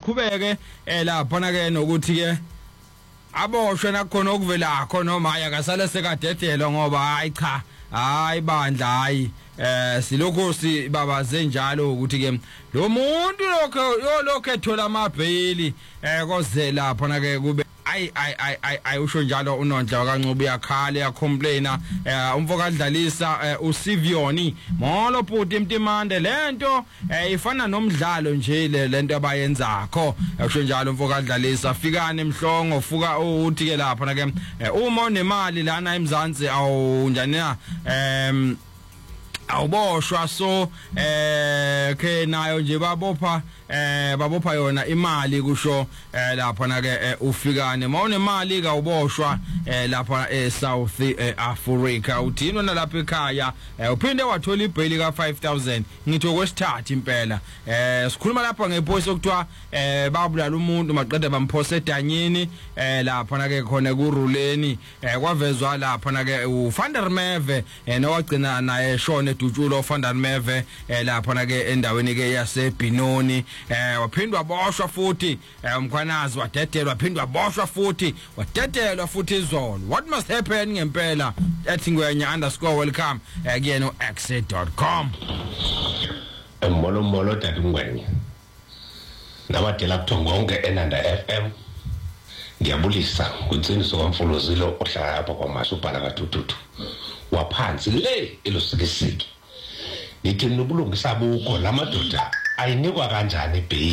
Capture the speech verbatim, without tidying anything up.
siqhubeke lapha na ke nokuthi ke aboshwe nakhona okuvela khona noma yakasale sekadedelwa ngoba hayi cha hayi bandla hayi eh silokho sibabaze njalo ukuthi ke lo muntu lokho yo lokho ethola amabheli eh koze lapha na ke kube ay ay ay ay usho njalo uNondla kaNcubi yakhala yakcomplaina umvokadlalisa uSivioni molo puti imtimande lento ifana nomdlalo nje lento abayenzakho usho njalo umvokadlalisa fikane emhlongo fuka uthi ke lapha na ke uma unemali lana eMzansi awunjani na em awuboshwa so eh ke nayo nje babopha eh babopha yona imali kusho lapha na ke ufikane mawune imali ka uboshwa lapha eSouth Africa udinwa nalapha ekhaya uphinde wathola ibheli ka five thousand ngitho kwesithathu impela eh sikhuluma lapha ngepost okuthiwa eh babulala umuntu maqede bamphosa edanyeni lapha na ke khona kuruleni kwavezwa lapha na ke uVandermerwe nowagcina naye shone Dujulo Vandermerwe lapha na ke endaweni ke yaseBinoni eh waphindwa boshwa futhi umkhwanazi wadedelwa waphindwa boshwa futhi wadedelwa futhi izolo. What must happen ngempela ethi ngwenya underscore welcome kuyena no exit dot com. Molo molo tati ngwenya nabatela kuthongo konke eNanda F M ngiyabulisa kutsiniso kwamfuluzilo ohlala lapha kwaMasupala kaThuthuthu waphansi le elosikisiki nithi nobulungisa bukho lamadoda ayinikwa kanjani ibhe